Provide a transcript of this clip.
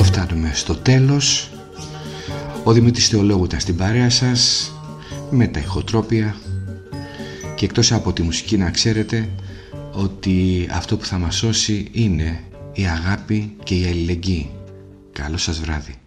φτάνουμε στο τέλος. Ο Δημήτρης Θεολόγου ήταν στην παρέα σας με τα ηχοτρόπια. Και εκτός από τη μουσική, να ξέρετε ότι αυτό που θα μας σώσει είναι η αγάπη και η αλληλεγγύη. Καλό σας βράδυ.